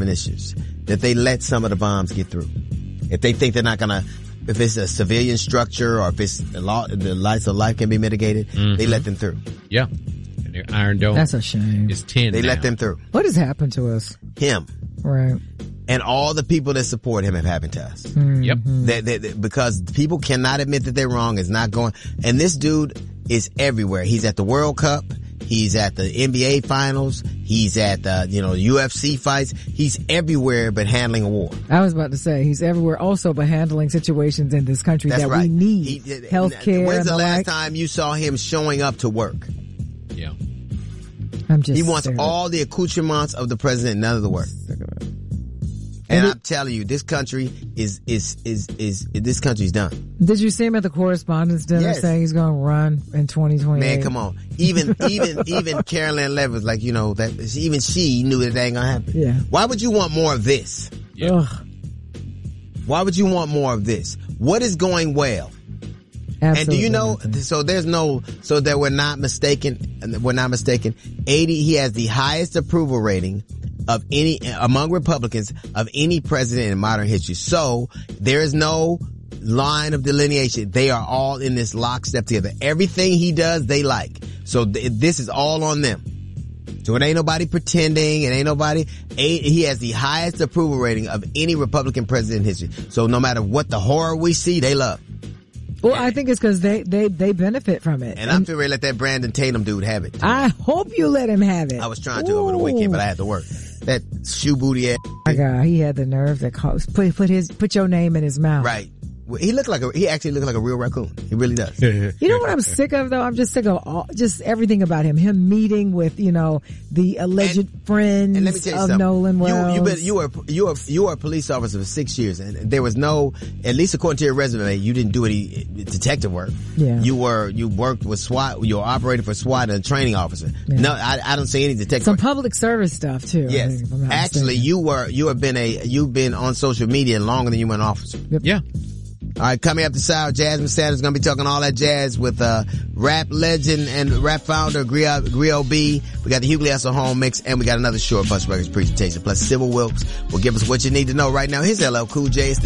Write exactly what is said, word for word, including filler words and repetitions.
seven issues, that they let some of the bombs get through. If they think they're not gonna, if it's a civilian structure or if it's the law, the lives of life can be mitigated, mm-hmm. they let them through. Yeah. And their Iron Dome. That's a shame. It's ten They now. let them through. What has happened to us? Him. Right. And all the people that support him have happened to us. Mm-hmm. Yep. That, that, that, because people cannot admit that they're wrong. It's not going, and this dude is everywhere. He's at the World Cup. He's at the N B A finals. He's at the, you know, U F C fights. He's everywhere but handling a war. I was about to say, he's everywhere also but handling situations in this country That's that right. we need. He, Health care. When's the, the last like? time you saw him showing up to work? Yeah. I'm just He wants scared. all the accoutrements of the president, none of the work. And, And I'm it, telling you, this country is, is, is, is, is, this country's done. Did you see him at the correspondence dinner Yes. saying he's going to run in twenty twenty-eight? Man, come on. Even, even, even Carolyn Levitt was like, you know, that even she knew that ain't gonna happen. Yeah. Why would you want more of this? Yeah. Ugh, Why would you want more of this? What is going well? absolutely. And do you know, nothing. so there's no, so that we're not mistaken, we're not mistaken, eighty, he has the highest approval rating of any, among Republicans, of any president in modern history. So, there is no line of delineation. They are all in this lockstep together. Everything he does, they like. So, th- this is all on them. So, it ain't nobody pretending, it ain't nobody, eight, he has the highest approval rating of any Republican president in history. So, no matter what the horror we see, they love. Well, I think it's because they, they, they benefit from it. And, and I'm feeling ready to let that Brandon Tatum dude have it. I hope you let him have it. I was trying to over the weekend, but I had to work. That shoe booty ass. My God, he had the nerve that caused, put, put his, put your name in his mouth. Right. He looked like a, he actually looked like a real raccoon. He really does. You know what I'm sick of though? I'm just sick of all, just everything about him. Him meeting with, you know, the alleged And- friends And let me tell you of something. Nolan Wells. You, you, been, you were, you were, you were a police officer for six years and there was no, at least according to your resume, you didn't do any detective work. Yeah. You were, you worked with SWAT, you were operating for SWAT and a training officer. Yeah. No, I, I don't see any detective Some work. public service stuff too. I Yes. think, if I'm not Actually, mistaken. you were, you have been a, you've been on social media longer than you were an officer. Yeah. All right, coming up the side, Jasmine Sanders is going to be talking all that jazz with uh rap legend and rap founder Griot, Griot B. We got the Hughley Hustle Home Mix, and we got another Short Bus Records presentation. Plus, Sybil Wilkes will give us what you need to know right now. Here's L L Cool J. It's the